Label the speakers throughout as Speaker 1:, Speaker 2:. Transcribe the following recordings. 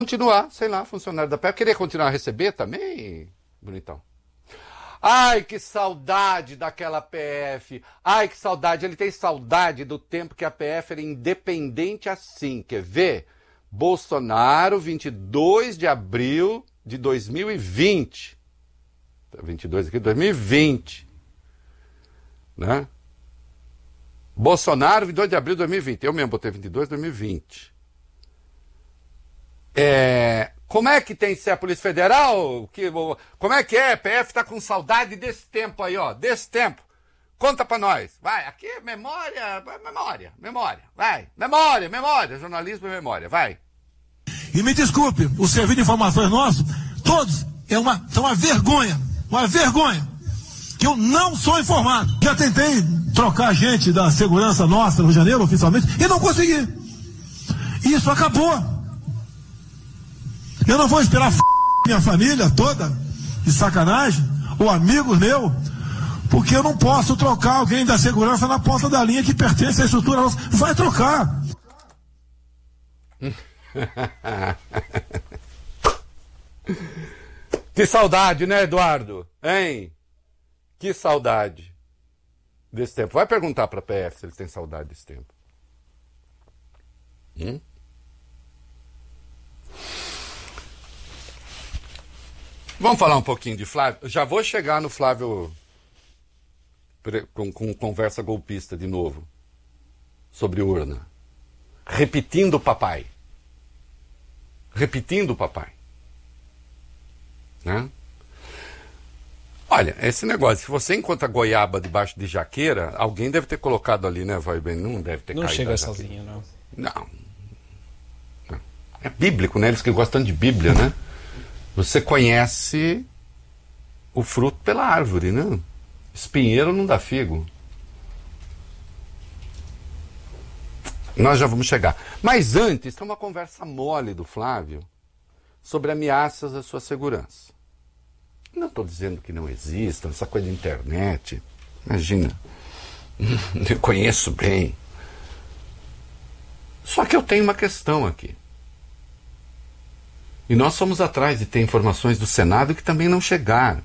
Speaker 1: continuar, sei lá, funcionário da PF. Queria continuar a receber também, bonitão. Ai, que saudade daquela PF. Ai, que saudade. Ele tem saudade do tempo que a PF era independente assim. Quer ver? Bolsonaro, 22 de abril de 2020. 22 aqui, 2020. Né? Bolsonaro, 22 de abril de 2020. Eu mesmo botei 22 de 2020. Como é que tem que ser a Polícia Federal? Como é que é? A PF tá com saudade desse tempo aí, ó. Desse tempo. Conta pra nós. Vai, aqui é memória. Vai, memória. Jornalismo e memória, vai.
Speaker 2: E me desculpe, o serviço de informações nosso, todos, são uma vergonha. Uma vergonha. Que eu não sou informado. Já tentei trocar gente da segurança nossa no Rio de Janeiro, oficialmente, e não consegui. Isso acabou. Eu não vou esperar minha família toda, de sacanagem, ou amigos meus, porque eu não posso trocar alguém da segurança na ponta da linha que pertence à estrutura nossa. Vai trocar.
Speaker 1: Que saudade, né, Eduardo? Hein? Que saudade desse tempo. Vai perguntar para a PF se eles têm saudade desse tempo. Vamos falar um pouquinho de Flávio? Eu já vou chegar no Flávio com conversa golpista de novo. Sobre urna. Repetindo o papai. Né? Olha, esse negócio, se você encontra goiaba debaixo de jaqueira, alguém deve ter colocado ali, né, vai bem? Não deve ter
Speaker 3: não
Speaker 1: caído.
Speaker 3: Não chega sozinho, não.
Speaker 1: Não. É bíblico, né? Eles que gostam de Bíblia, né? Você conhece o fruto pela árvore, né? Espinheiro não dá figo. Nós já vamos chegar. Mas antes, tem uma conversa mole do Flávio sobre ameaças à sua segurança. Não estou dizendo que não existam, essa coisa de internet. Imagina. Eu conheço bem. Só que eu tenho uma questão aqui. E nós fomos atrás de ter informações do Senado que também não chegaram.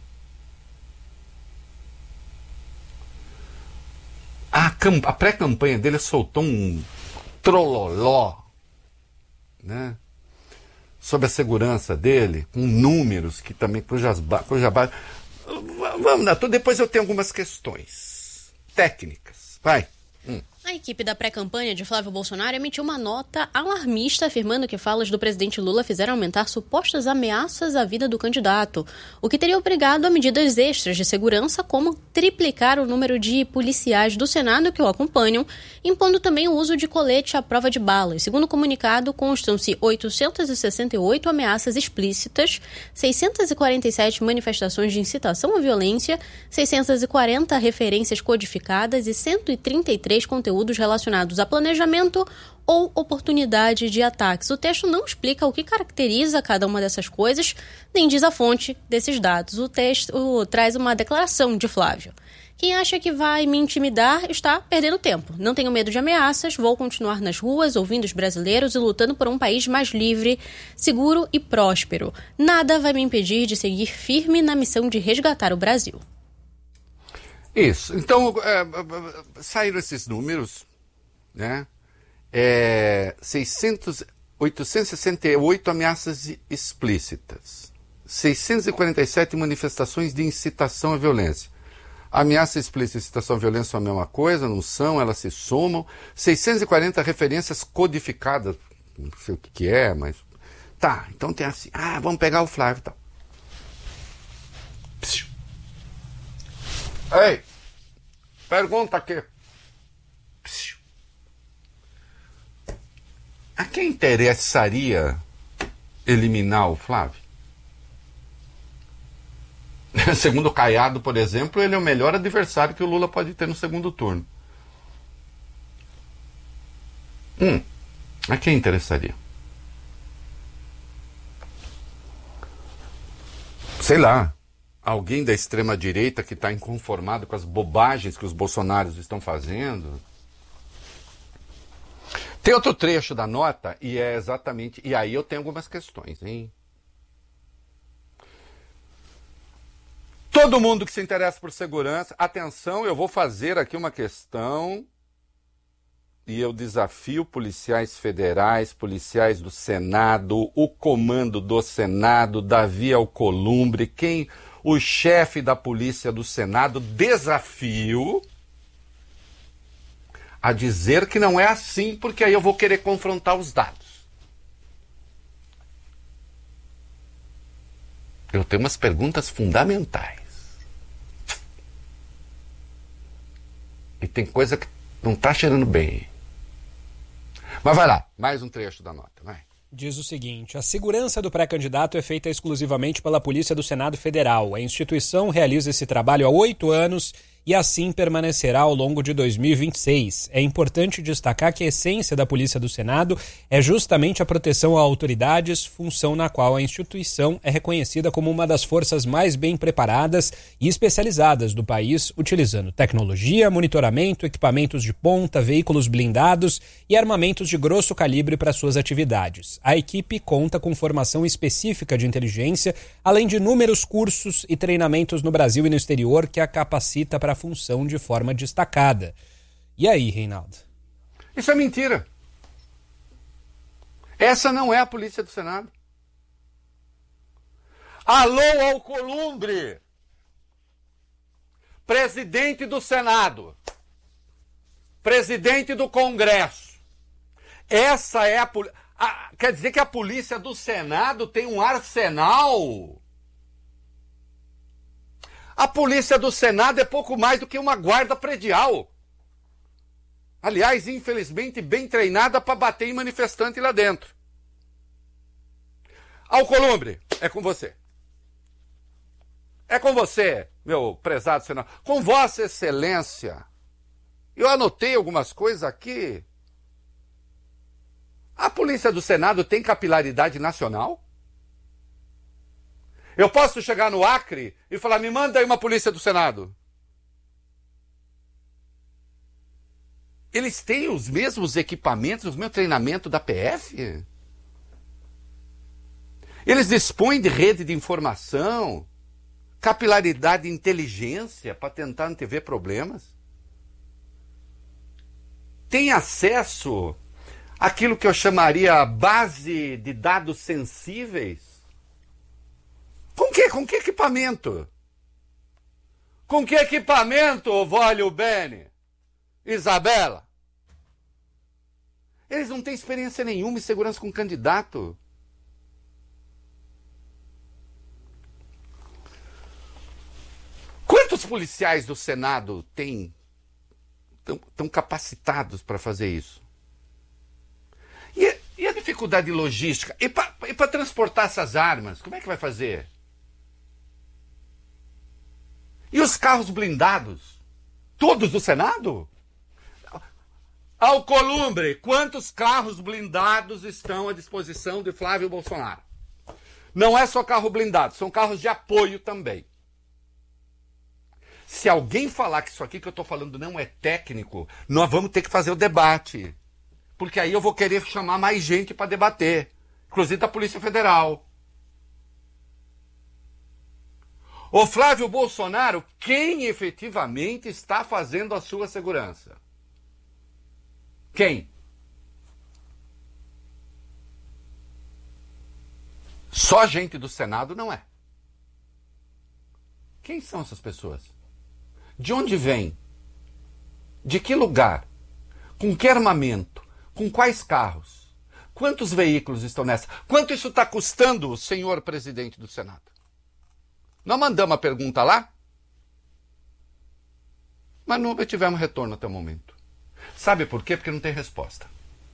Speaker 1: A pré-campanha dele soltou um trololó, né? Sobre a segurança dele, com números que também cujas bases. Vamos dar tudo, depois eu tenho algumas questões técnicas. Vai.
Speaker 4: A equipe da pré-campanha de Flávio Bolsonaro emitiu uma nota alarmista afirmando que falas do presidente Lula fizeram aumentar supostas ameaças à vida do candidato, o que teria obrigado a medidas extras de segurança, como triplicar o número de policiais do Senado que o acompanham, impondo também o uso de colete à prova de balas. Segundo o comunicado, constam-se 868 ameaças explícitas, 647 manifestações de incitação à violência, 640 referências codificadas e 133 conteúdos relacionados a planejamento ou oportunidade de ataques. O texto não explica o que caracteriza cada uma dessas coisas, nem diz a fonte desses dados. O texto traz uma declaração de Flávio. Quem acha que vai me intimidar está perdendo tempo. Não tenho medo de ameaças, vou continuar nas ruas, ouvindo os brasileiros e lutando por um país mais livre, seguro e próspero. Nada vai me impedir de seguir firme na missão de resgatar o Brasil.
Speaker 1: Isso. Então, saíram esses números, né? 868 ameaças explícitas, 647 manifestações de incitação à violência. Ameaça explícita e incitação à violência são a mesma coisa, não são, elas se somam. 640 referências codificadas, não sei o que é, mas... Tá, então tem assim, vamos pegar o Flávio e tal. Ei, pergunta aqui. A quem interessaria eliminar o Flávio? Segundo o Caiado, por exemplo, ele é o melhor adversário que o Lula pode ter no segundo turno. A quem interessaria? Sei lá. Alguém da extrema-direita que está inconformado com as bobagens que os bolsonaros estão fazendo? Tem outro trecho da nota e é exatamente... E aí eu tenho algumas questões, hein? Todo mundo que se interessa por segurança... Atenção, eu vou fazer aqui uma questão... E eu desafio policiais federais, policiais do Senado, o comando do Senado, Davi Alcolumbre, o chefe da polícia do Senado, desafio a dizer que não é assim, porque aí eu vou querer confrontar os dados. Eu tenho umas perguntas fundamentais. E tem coisa que não está cheirando bem. Mas vai lá, mais um trecho da nota, vai.
Speaker 3: Diz o seguinte: a segurança do pré-candidato é feita exclusivamente pela Polícia do Senado Federal. A instituição realiza esse trabalho há 8 anos e assim permanecerá ao longo de 2026. É importante destacar que a essência da Polícia do Senado é justamente a proteção a autoridades, função na qual a instituição é reconhecida como uma das forças mais bem preparadas e especializadas do país, utilizando tecnologia, monitoramento, equipamentos de ponta, veículos blindados e armamentos de grosso calibre para suas atividades. A equipe conta com formação específica de inteligência, além de inúmeros cursos e treinamentos no Brasil e no exterior que a capacita para a função de forma destacada. E aí, Reinaldo?
Speaker 1: Isso é mentira. Essa não é a Polícia do Senado. Alô, Alcolumbre! Presidente do Senado. Presidente do Congresso. Essa é a polícia. Quer dizer que a Polícia do Senado tem um arsenal? A Polícia do Senado é pouco mais do que uma guarda predial. Aliás, infelizmente, bem treinada para bater em manifestante lá dentro. Alcolumbre, é com você. É com você, meu prezado senador. Com Vossa Excelência. Eu anotei algumas coisas aqui. A Polícia do Senado tem capilaridade nacional? Eu posso chegar no Acre e falar, me manda aí uma Polícia do Senado. Eles têm os mesmos equipamentos, o mesmo treinamento da PF? Eles dispõem de rede de informação, capilaridade e inteligência para tentar antever problemas? Tem acesso àquilo que eu chamaria base de dados sensíveis? Com quê? Com que equipamento? Com que equipamento, voglio bene? Isabela? Eles não têm experiência nenhuma em segurança com candidato. Quantos policiais do Senado estão capacitados para fazer isso? E a dificuldade logística? E para transportar essas armas? Como é que vai fazer? E os carros blindados? Todos do Senado? Alcolumbre, quantos carros blindados estão à disposição de Flávio Bolsonaro? Não é só carro blindado, são carros de apoio também. Se alguém falar que isso aqui que eu estou falando não é técnico, nós vamos ter que fazer o debate. Porque aí eu vou querer chamar mais gente para debater, inclusive da Polícia Federal. Ô Flávio Bolsonaro, quem efetivamente está fazendo a sua segurança? Quem? Só gente do Senado não é. Quem são essas pessoas? De onde vêm? De que lugar? Com que armamento? Com quais carros? Quantos veículos estão nessa? Quanto isso está custando, senhor presidente do Senado? Nós mandamos a pergunta lá, mas não obtivemos retorno até o momento. Sabe por quê? Porque não tem resposta.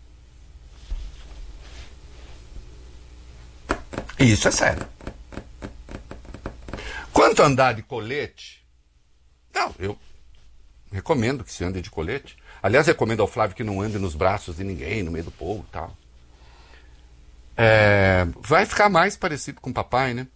Speaker 1: E isso é sério. Quanto a andar de colete, não, eu recomendo que se ande de colete. Aliás, recomendo ao Flávio que não ande nos braços de ninguém, no meio do povo e tal. Vai ficar mais parecido com o papai, né?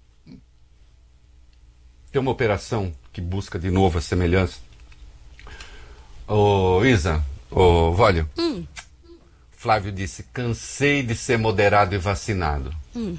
Speaker 1: Tem uma operação que busca de novo a semelhança. Ô, Isa, ô, Vólio, Flávio disse: cansei de ser moderado e vacinado.